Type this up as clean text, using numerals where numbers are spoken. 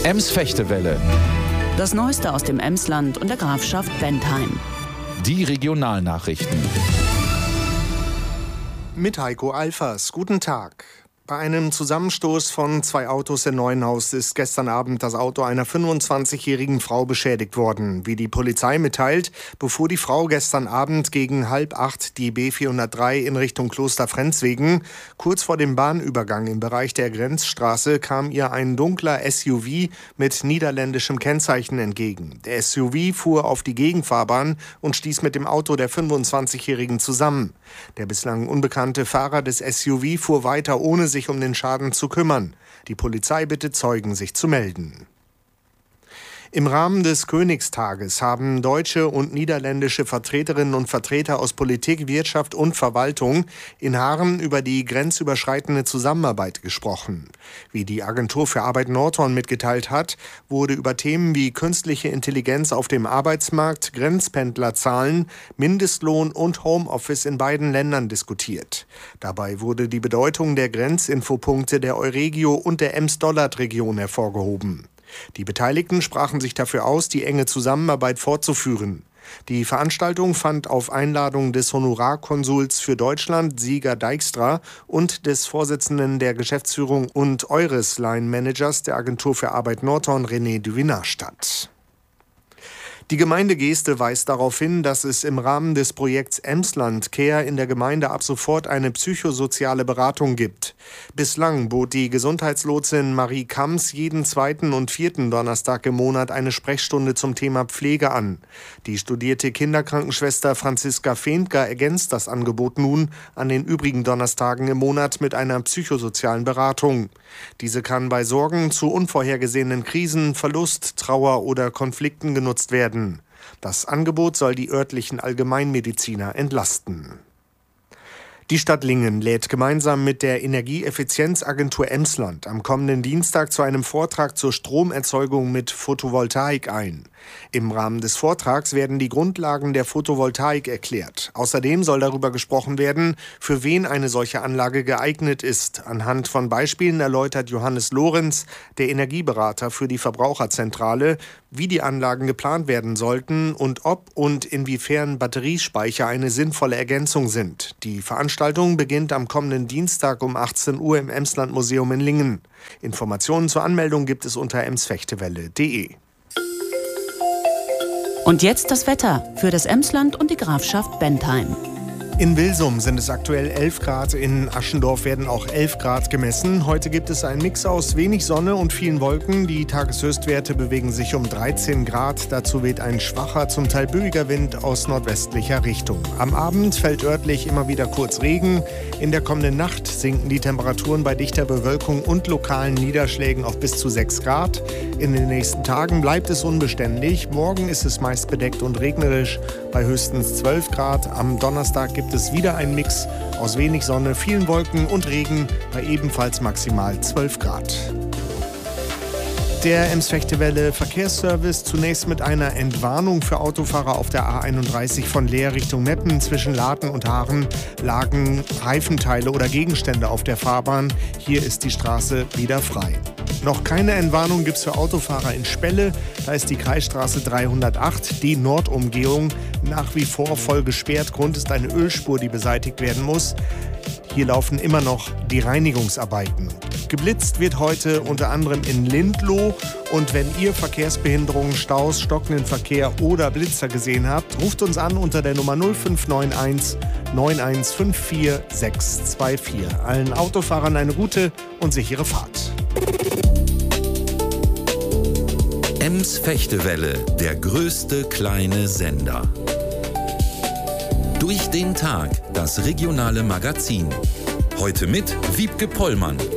Ems-Fechtewelle. Das Neueste aus dem Emsland und der Grafschaft Bentheim. Die Regionalnachrichten. Mit Heiko Alfers. Guten Tag. Bei einem Zusammenstoß von zwei Autos in Neuenhaus ist gestern Abend das Auto einer 25-jährigen Frau beschädigt worden. Wie die Polizei mitteilt, befuhr die Frau gestern Abend gegen 7:30 die B403 in Richtung Kloster Frenzwegen. Kurz vor dem Bahnübergang im Bereich der Grenzstraße kam ihr ein dunkler SUV mit niederländischem Kennzeichen entgegen. Der SUV fuhr auf die Gegenfahrbahn und stieß mit dem Auto der 25-jährigen zusammen. Der bislang unbekannte Fahrer des SUV fuhr weiter, ohne sich um den Schaden zu kümmern. Die Polizei bittet Zeugen, sich zu melden. Im Rahmen des Königstages haben deutsche und niederländische Vertreterinnen und Vertreter aus Politik, Wirtschaft und Verwaltung in Haren über die grenzüberschreitende Zusammenarbeit gesprochen. Wie die Agentur für Arbeit Nordhorn mitgeteilt hat, wurde über Themen wie künstliche Intelligenz auf dem Arbeitsmarkt, Grenzpendlerzahlen, Mindestlohn und Homeoffice in beiden Ländern diskutiert. Dabei wurde die Bedeutung der Grenzinfopunkte der Euregio und der Ems-Dollard-Region hervorgehoben. Die Beteiligten sprachen sich dafür aus, die enge Zusammenarbeit fortzuführen. Die Veranstaltung fand auf Einladung des Honorarkonsuls für Deutschland, Sieger Dijkstra, und des Vorsitzenden der Geschäftsführung und Eures-Line-Managers der Agentur für Arbeit Nordhorn, René Duvinar, statt. Die Gemeindegeste weist darauf hin, dass es im Rahmen des Projekts Emsland Care in der Gemeinde ab sofort eine psychosoziale Beratung gibt. Bislang bot die Gesundheitslotsin Marie Kams jeden zweiten und vierten Donnerstag im Monat eine Sprechstunde zum Thema Pflege an. Die studierte Kinderkrankenschwester Franziska Feentger ergänzt das Angebot nun an den übrigen Donnerstagen im Monat mit einer psychosozialen Beratung. Diese kann bei Sorgen zu unvorhergesehenen Krisen, Verlust, Trauer oder Konflikten genutzt werden. Das Angebot soll die örtlichen Allgemeinmediziner entlasten. Die Stadt Lingen lädt gemeinsam mit der Energieeffizienzagentur Emsland am kommenden Dienstag zu einem Vortrag zur Stromerzeugung mit Photovoltaik ein. Im Rahmen des Vortrags werden die Grundlagen der Photovoltaik erklärt. Außerdem soll darüber gesprochen werden, für wen eine solche Anlage geeignet ist. Anhand von Beispielen erläutert Johannes Lorenz, der Energieberater für die Verbraucherzentrale, wie die Anlagen geplant werden sollten und ob und inwiefern Batteriespeicher eine sinnvolle Ergänzung sind. Die Veranstaltung beginnt am kommenden Dienstag um 18 Uhr im Emsland-Museum in Lingen. Informationen zur Anmeldung gibt es unter emsfechtewelle.de. Und jetzt das Wetter für das Emsland und die Grafschaft Bentheim. In Wilsum sind es aktuell 11 Grad, in Aschendorf werden auch 11 Grad gemessen. Heute gibt es einen Mix aus wenig Sonne und vielen Wolken. Die Tageshöchstwerte bewegen sich um 13 Grad. Dazu weht ein schwacher, zum Teil böiger Wind aus nordwestlicher Richtung. Am Abend fällt örtlich immer wieder kurz Regen. In der kommenden Nacht sinken die Temperaturen bei dichter Bewölkung und lokalen Niederschlägen auf bis zu 6 Grad. In den nächsten Tagen bleibt es unbeständig. Morgen ist es meist bedeckt und regnerisch bei höchstens 12 Grad. Am Donnerstag gibt es wieder einen Mix aus wenig Sonne, vielen Wolken und Regen bei ebenfalls maximal 12 Grad. Der Ems-Fechtewelle Verkehrsservice zunächst mit einer Entwarnung für Autofahrer auf der A31 von Leer Richtung Meppen. Zwischen Laden und Haren lagen Reifenteile oder Gegenstände auf der Fahrbahn. Hier ist die Straße wieder frei. Noch keine Entwarnung gibt es für Autofahrer in Spelle. Da ist die Kreisstraße 308, die Nordumgehung, nach wie vor voll gesperrt. Grund ist eine Ölspur, die beseitigt werden muss. Hier laufen immer noch die Reinigungsarbeiten. Geblitzt wird heute unter anderem in Lindloh. Und wenn ihr Verkehrsbehinderungen, Staus, stockenden Verkehr oder Blitzer gesehen habt, ruft uns an unter der Nummer 0591 9154 624. Allen Autofahrern eine gute und sichere Fahrt. Ems-Fechtewelle, der größte kleine Sender. Durch den Tag, das regionale Magazin. Heute mit Wiebke Pollmann.